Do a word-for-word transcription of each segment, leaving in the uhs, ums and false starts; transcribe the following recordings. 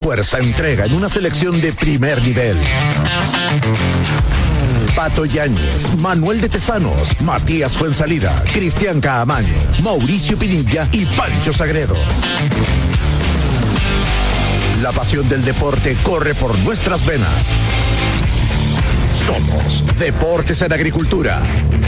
fuerza entrega en una selección de primer nivel. Pato Yáñez, Manuel de Tesanos, Matías Fuensalida, Cristian Caamaño, Mauricio Pinilla y Pancho Sagredo. La pasión del deporte corre por nuestras venas. Somos Deportes en Agricultura.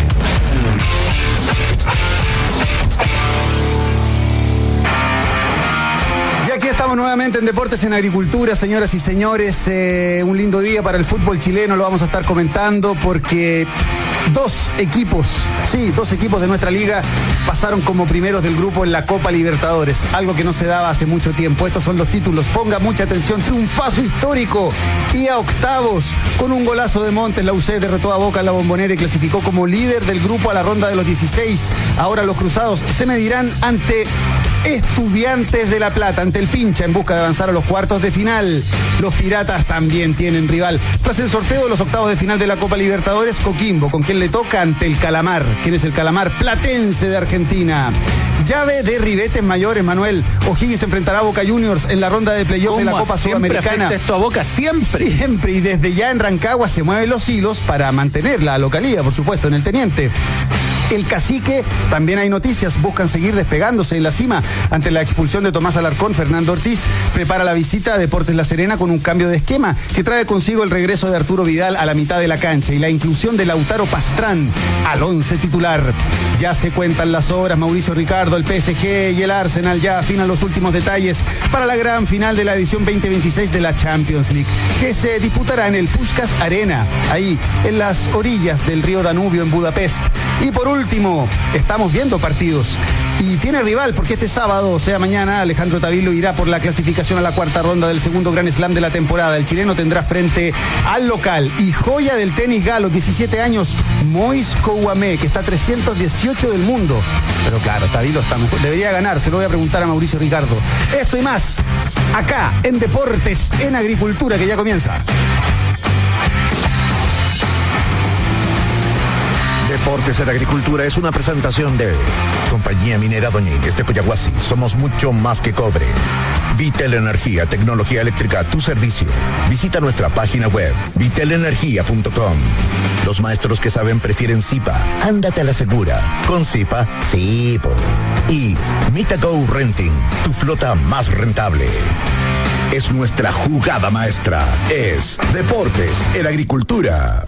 Aquí estamos nuevamente en Deportes en Agricultura, señoras y señores. Eh, un lindo día para el fútbol chileno, lo vamos a estar comentando porque dos equipos, sí, dos equipos de nuestra liga pasaron como primeros del grupo en la Copa Libertadores, algo que no se daba hace mucho tiempo. Estos son los títulos, ponga mucha atención, triunfazo histórico y a octavos con un golazo de Montes. La U C derrotó a Boca en la Bombonera y clasificó como líder del grupo a la ronda de los dieciséis. Ahora los cruzados se medirán ante Estudiantes de La Plata, ante el Pincha, en busca de avanzar a los cuartos de final. Los Piratas también tienen rival. Tras el sorteo de los octavos de final de la Copa Libertadores, Coquimbo, con quien le toca ante el Calamar. ¿Quién es el Calamar? Platense de Argentina. Llave de ribetes mayores, Manuel. O'Higgins enfrentará a Boca Juniors en la ronda de playoff de la Copa Sudamericana. Esto a Boca siempre. Siempre, y desde ya en Rancagua se mueven los hilos para mantener la localía, por supuesto, en el Teniente. El Cacique, también hay noticias, buscan seguir despegándose en la cima ante la expulsión de Tomás Alarcón. Fernando Ortiz prepara la visita a Deportes La Serena con un cambio de esquema que trae consigo el regreso de Arturo Vidal a la mitad de la cancha y la inclusión de Lautaro Pastrán al once titular. Ya se cuentan las horas, Mauricio Ricardo, el P S G y el Arsenal ya afinan los últimos detalles para la gran final de la edición veinte veintiséis de la Champions League, que se disputará en el Puskás Arena, ahí en las orillas del río Danubio en Budapest. Y por último, estamos viendo partidos y tiene rival porque este sábado, o sea mañana, Alejandro Tavilo irá por la clasificación a la cuarta ronda del segundo Grand Slam de la temporada. El chileno tendrá frente al local y joya del tenis galo, diecisiete años, Mois Kouamé, que está a trescientos dieciocho del mundo. Pero claro, Tavilo está mejor, debería ganar, se lo voy a preguntar a Mauricio Ricardo. Esto y más, acá en Deportes en Agricultura, que ya comienza. Deportes en Agricultura es una presentación de Compañía Minera Doña Inés de Coyahuasi. Somos mucho más que cobre. Vitel Energía, tecnología eléctrica a tu servicio. Visita nuestra página web, vitel energía punto com. Los maestros que saben prefieren Zipa. Ándate a la segura. Con Zipa, sí, po. Y Mitago Renting, tu flota más rentable. Es nuestra jugada maestra. Es Deportes en Agricultura.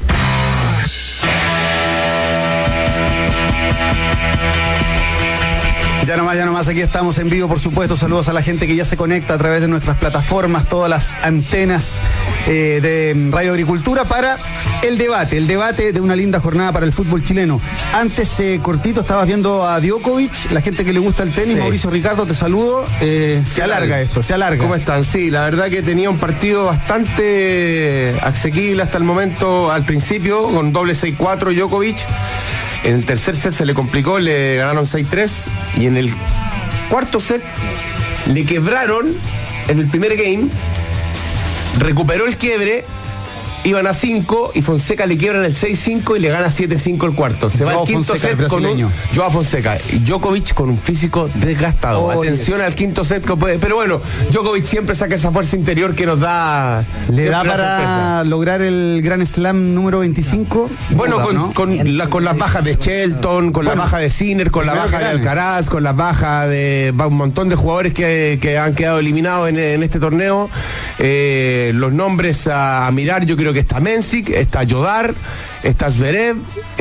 Ya nomás, ya nomás, aquí estamos en vivo, por supuesto. Saludos a la gente que ya se conecta a través de nuestras plataformas, todas las antenas eh, de Radio Agricultura para el debate, el debate de una linda jornada para el fútbol chileno. Antes, eh, cortito, estabas viendo a Djokovic, la gente que le gusta el tenis. Sí. Mauricio Ricardo, te saludo. Eh, se alarga esto, se alarga. ¿Cómo están? Sí, la verdad que tenía un partido bastante asequible hasta el momento, al principio, con doble seis cuatro Djokovic. En el tercer set se le complicó, le ganaron seis tres. Y en el cuarto set le quebraron en el primer game. Recuperó el quiebre. Iban a cinco y Fonseca le quiebran el seis cinco y le gana siete cinco el cuarto. Se va al quinto Fonseca, set con un Joao Fonseca. Y Djokovic con un físico desgastado. Oh, Atención yes. al quinto set que puede. Pero bueno, Djokovic siempre saca esa fuerza interior que nos da. ¿Le da para lograr el Grand Slam número veinticinco? Bueno, duda, con, ¿no? con, la, con las bajas de Shelton, con bueno, la baja de Sinner, con la baja de Alcaraz, con la baja de un montón de jugadores que, que han quedado eliminados en, en este torneo. Eh, los nombres a, a mirar, yo creo que está Mensik, está Jodar, está Zverev,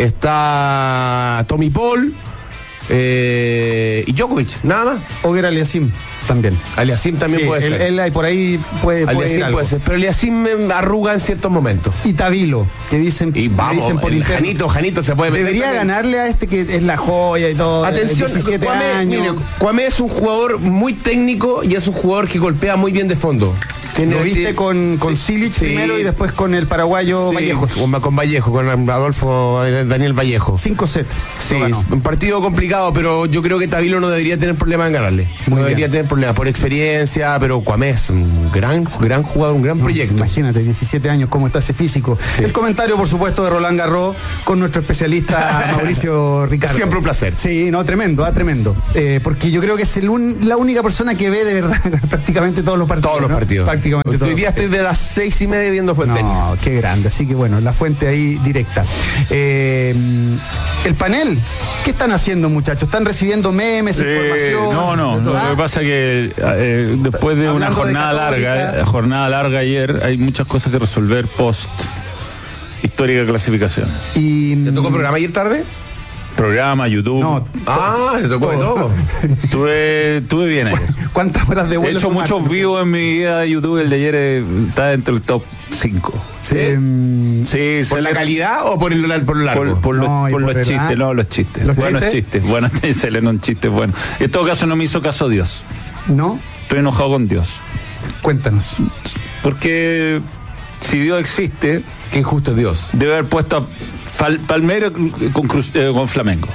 está Tommy Paul eh, y Djokovic, nada más. Oger Aliassime también. Aliassime también sí, puede él, ser. Él ahí por ahí puede, puede ir algo. Puede ser, pero Aliassime me arruga en ciertos momentos. Y Tavilo, que dicen, y vamos, dicen por el Janito, Janito se puede meter. Debería también ganarle a este que es la joya y todo. Atención, diecisiete Kouamé, años. Mire, Kouamé es un jugador muy técnico y es un jugador que golpea muy bien de fondo. Tiene, Lo viste tiene, con, con sí, Silic sí. primero y después con el paraguayo sí, Vallejo. Con, con Vallejo, con Adolfo Daniel Vallejo. Cinco sets. Sí, un partido complicado, pero yo creo que Tavilo no debería tener problema en ganarle. Muy no bien. debería tener problemas por experiencia, pero Kouamé es un gran, gran jugador, un gran no, proyecto. Imagínate, diecisiete años, cómo está ese físico. Sí. El comentario, por supuesto, de Roland Garros con nuestro especialista Mauricio Ricardo. Siempre un placer. Sí, no, tremendo, ah, tremendo. Eh, porque yo creo que es el un, la única persona que ve de verdad prácticamente todos los partidos. Todos los ¿no? partidos. prácticamente todo. Hoy día estoy de las seis y media viendo fue tenis. No, qué grande. Así que bueno, la fuente ahí directa. Eh, el panel, ¿qué están haciendo, muchachos? ¿Están recibiendo memes, Eh, información? no, no, lo que pasa es que eh, después de una Hablando de jornada Católica. larga, eh, jornada larga ayer, hay muchas cosas que resolver post histórica clasificación. Y, ¿Te tocó programa ayer tarde? Programa, YouTube. No, Ah, te tocó de todo. Tuve, tuve bien ayer. ¿cuántas horas de He vuelo? hecho tomaste? muchos vivos en mi vida de YouTube. El de ayer eh, está dentro del top cinco. ¿Sí? Eh, Sí, ¿Por se la le- calidad o por el por lo largo? Por, por los, No, y por por los el- chistes, ah, no, los chistes. ¿los buenos chistes? chistes, buenos se leen un chiste bueno. En todo caso no me hizo caso Dios. ¿No? Estoy enojado con Dios. Cuéntanos. Porque si Dios existe, Qué injusto es Dios. debe haber puesto a Fal- Palmeiras con, Cruz- eh, con Flamengo.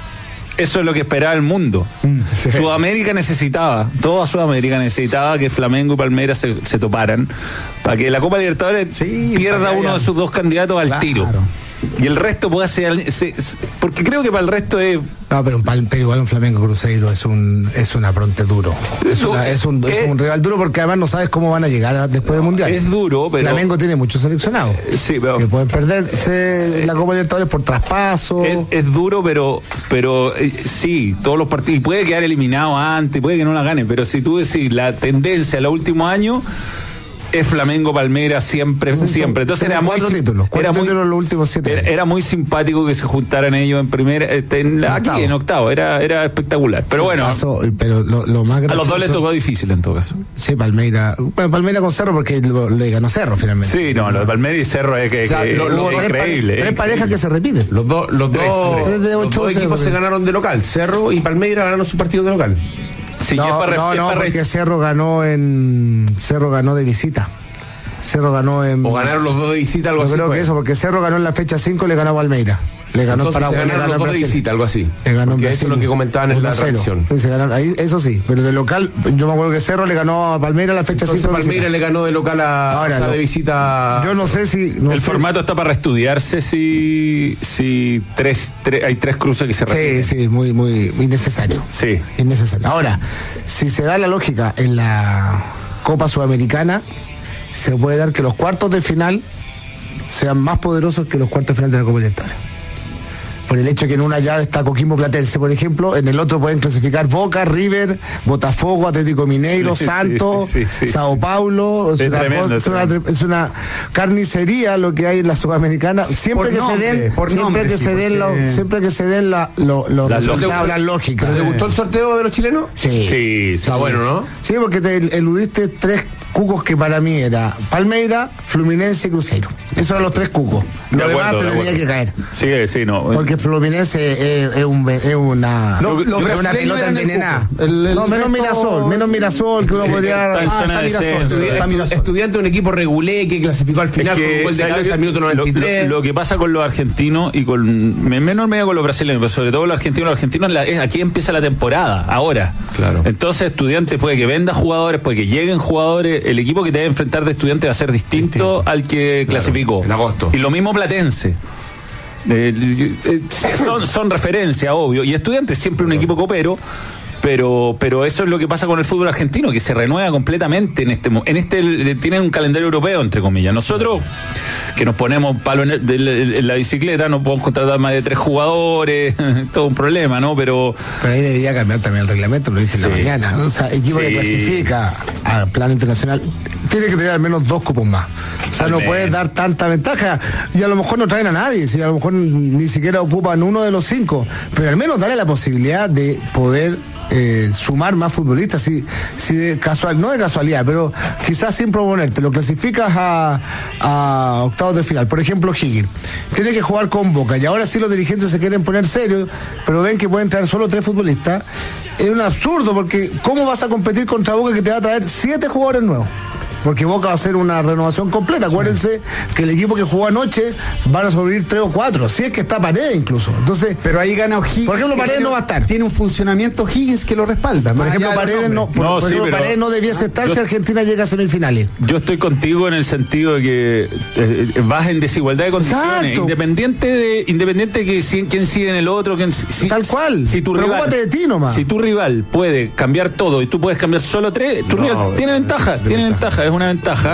Eso es lo que esperaba el mundo. sí. Sudamérica necesitaba, toda Sudamérica necesitaba que Flamengo y Palmeiras se, se toparan para que la Copa Libertadores Sí, pierda para que uno haya- de sus dos candidatos al Claro. tiro. Y el resto puede ser. se- se- porque creo que para el resto es. No, pero, un pal- pero igual un Flamengo Cruzeiro es un es una pronte duro. Es, Du- una- es un, es es- un rival duro porque además no sabes cómo van a llegar a- después del Mundial. Es duro, pero. Flamengo tiene muchos seleccionados. Sí, pero. Que pueden perderse la Copa Libertadores por traspaso. Es, es duro, pero pero eh, sí, todos los partidos. Y puede quedar eliminado antes, puede que no la gane, pero si tú decís la tendencia en los últimos años. Es Flamengo, Palmeiras, siempre, Son- siempre. Entonces tienen era muy, cuatro sim- títulos, cuatro era muy, títulos en los últimos siete era, años. era muy simpático que se juntaran ellos en primera, este, en la- aquí octavo. en octavo, era, era espectacular. Pero bueno, Caso, pero lo, lo más a gracioso, los dos les tocó difícil en todo caso. Sí, Palmeira. Bueno, Palmeira con Cerro porque lo- le ganó Cerro finalmente. Sí, no, lo de Palmeiras y Cerro es, que, O sea, que- lo- lo- es Tres pare- increíble. Tres es parejas increíble. que se repiten. Los dos, los Tres, dos, tres de los ocho, dos se equipos se repiten. ganaron de local. Cerro y Palmeiras ganaron su partido de local. Sí, no, y es para re- no, es no, para re- porque Cerro ganó en. Cerro ganó de visita. Cerro ganó en. O ganaron los dos de visita, algo Yo así. creo fue. que eso, porque Cerro ganó en la fecha cinco, le ganó a Palmeira. Le ganó Entonces Paraguay, se le ganaron ganó los dos de Brasil. visita, algo así. Le ganó en Porque Brasil. eso es lo que comentaban en la uno cero. transmisión. Sí, se ganaron, ahí, eso sí, pero de local, yo me acuerdo que Cerro le ganó a Palmeira en la fecha Entonces cinco. de Palmeiras visita. le ganó de local a, Ahora, o sea, lo- de visita. Yo no sé si. no el sé- formato está para estudiarse si, si tres, tres, hay tres cruces que se Sí, repiten. sí, muy, muy innecesario. Sí. Innecesario. Ahora, si se da la lógica en la Copa Sudamericana, se puede dar que los cuartos de final sean más poderosos que los cuartos de final de la Copa Libertadores. Por el hecho que en una llave está Coquimbo Platense, por ejemplo, en el otro pueden clasificar Boca, River, Botafogo, Atlético Mineiro, Sí, sí, Santos, sí, sí, sí. Sao Paulo. Es, Es una, tremendo, cosa- es es una- tremendo. es una carnicería lo que hay en la Sudamericana. Siempre Por que nombre, se den, por siempre nombre, que sí, se den, porque- lo- siempre que se den la, lo- los Las resultados, lógicas. las lógicas. ¿Te gustó el sorteo de los chilenos? Sí. Sí, sí. Está bueno, ¿no? Sí, porque te eludiste tres cucos que para mí era Palmeira, Fluminense y Cruzeiro. Esos eran los tres cucos. De Lo demás acuerdo, te de tenía acuerdo. que caer. Sí, sí, no. Porque Fluminense es, es un- es una, Lo- los es una brasileños pelota eran el envenenada. cuco. El- el no, menos resto- Mirasol, menos Mirasol que uno Sí, podría. está en Ah, zona está de Mirasol. descenso. Está Estu- Mirasol. Estudiante de un equipo regulé que clasificó al final Es que, con un gol de ¿sabes cabeza lo- al minuto lo- noventa y tres. Lo, lo que pasa con los argentinos y con en menor medida con los brasileños, pero sobre todo los argentinos, los argentinos la- es, aquí empieza la temporada, ahora. Claro. Entonces, Estudiantes puede que venda jugadores, puede que lleguen jugadores, el equipo que te debe enfrentar de Estudiantes va a ser distinto al que Claro, clasificó. en agosto. Y lo mismo Platense. Eh, eh, son, son referencia, obvio. Y Estudiantes siempre un equipo copero. Pero, pero eso es lo que pasa con el fútbol argentino, que se renueva completamente en este mo- en este tienen un calendario europeo, entre comillas. Nosotros, que nos ponemos palo en, el- de la- en la bicicleta, no podemos contratar más de tres jugadores, todo un problema, ¿no? Pero Pero ahí debería cambiar también el reglamento, lo dije en la Sí. mañana. O sea, equipo que Sí. clasifica a plano internacional tiene que tener al menos dos cupos más. O sea, Al no menos. puedes dar tanta ventaja. Y a lo mejor no traen a nadie, si a lo mejor ni siquiera ocupan uno de los cinco. Pero al menos darle la posibilidad de poder eh, sumar más futbolistas, si, si de casual, no de casualidad, pero quizás sin proponerte, lo clasificas a, a octavos de final. Por ejemplo, Higgins tiene que jugar con Boca y ahora sí los dirigentes se quieren poner serios, pero ven que pueden traer solo tres futbolistas. Es un absurdo porque ¿cómo vas a competir contra Boca que te va a traer siete jugadores nuevos? Porque Boca va a hacer una renovación completa. Acuérdense que el equipo que jugó anoche van a sobrevivir tres o cuatro, si es que está Paredes incluso. Entonces, Pero ahí gana O'Higgins. Por ejemplo, que Paredes tiene no un- va a estar. Tiene un funcionamiento Higgins que lo respalda. por más ejemplo, allá de los Paredes no, nombres. por, No, por sí, ejemplo, pero- Paredes no debiese estar yo- si Argentina llega a semifinales. yo estoy contigo en el sentido de que eh, vas en desigualdad de condiciones, Exacto. independiente de independiente que si, quién sigue en el otro, quién, si, Tal cual. Si tu rival, Preocúpate de ti nomás. Si tu rival puede cambiar todo y tú puedes cambiar solo tres, tu No, rival tiene eh, ventaja, tiene tiene ventaja. ventaja, es una ventaja.